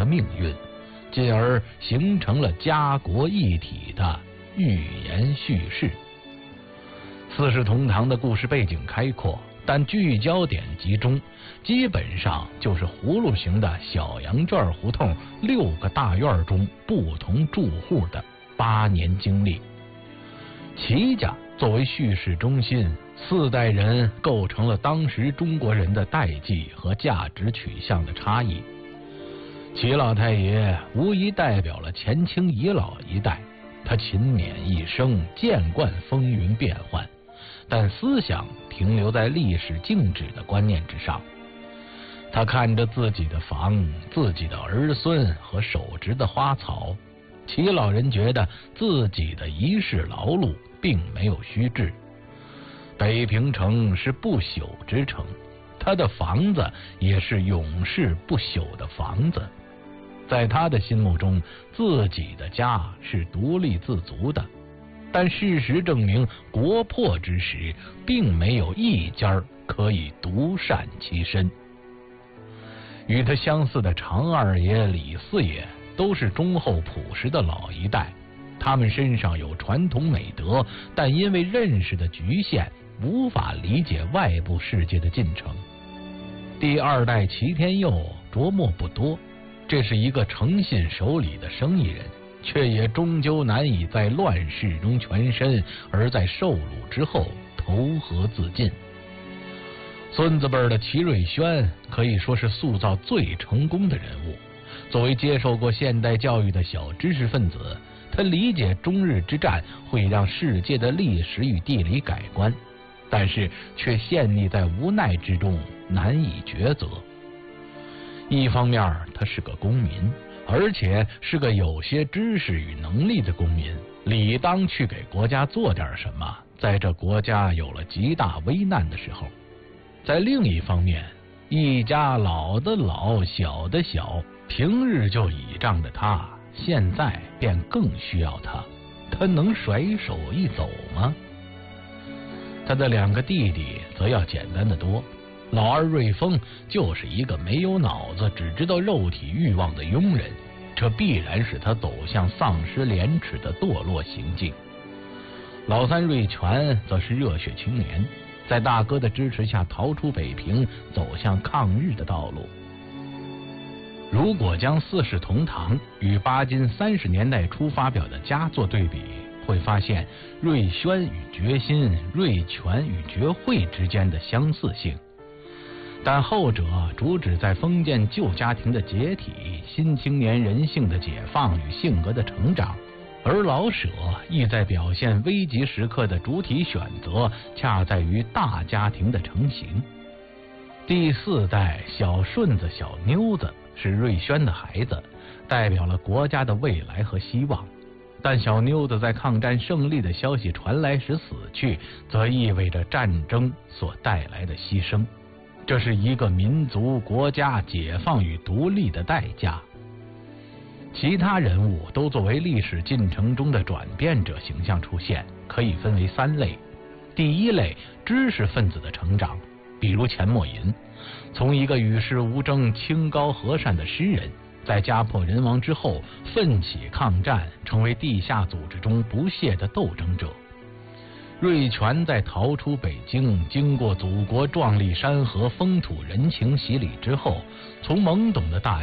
命运，进而形成了家国一体的寓言叙事。四世同堂的故事背景开阔，但聚焦点集中，基本上就是葫芦形的小羊圈胡同6个大院中不同住户的8年经历。齐家作为叙事中心，4代人构成了当时中国人的代际和价值取向的差异。齐老太爷无疑代表了前清遗老一代，他勤勉一生，见惯风云变幻，但思想停留在历史静止的观念之上。他看着自己的房、自己的儿孙和手植的花草，齐老人觉得自己的一世劳碌并没有虚掷。北平城是不朽之城，他的房子也是永世不朽的房子。在他的心目中，自己的家是独立自足的，但事实证明，国破之时，并没有一家可以独善其身。与他相似的常二爷、李四爷都是忠厚朴实的老一代，他们身上有传统美德，但因为认识的局限，无法理解外部世界的进程。第2代齐天佑琢磨不多，这是一个诚信守礼的生意人，却也终究难以在乱世中全身，而在受辱之后投河自尽。孙子辈的齐瑞轩可以说是塑造最成功的人物。作为接受过现代教育的小知识分子，他理解中日之战会让世界的历史与地理改观，但是却陷溺在无奈之中，难以抉择。一方面他是个公民，而且是个有些知识与能力的公民，理当去给国家做点什么，在这国家有了极大危难的时候。在另一方面，一家老的老，小的小，平日就倚仗着他，现在便更需要他，他能甩手一走吗？他的2个弟弟则要简单得多。老二瑞丰就是一个没有脑子，只知道肉体欲望的庸人，这必然使他走向丧失廉耻的堕落行径。老三瑞全则是热血青年，在大哥的支持下逃出北平，走向抗日的道路。如果将四世同堂与巴金30年代初发表的佳作对比，会发现瑞轩与决心、瑞全与绝慧之间的相似性，但后者主旨在封建旧家庭的解体、新青年人性的解放与性格的成长，而老舍意在表现危急时刻的主体选择，恰在于大家庭的成型。第4代小顺子、小妞子是瑞轩的孩子，代表了国家的未来和希望，但小妞子在抗战胜利的消息传来时死去，则意味着战争所带来的牺牲，这是一个民族国家解放与独立的代价。其他人物都作为历史进程中的转变者形象出现，可以分为3类。第一类，知识分子的成长，比如钱默吟，从一个与世无争、清高和善的诗人，在家破人亡之后奋起抗战，成为地下组织中不懈的斗争者。瑞全在逃出北京，经过祖国壮丽山河、风土人情洗礼之后，从懵懂的大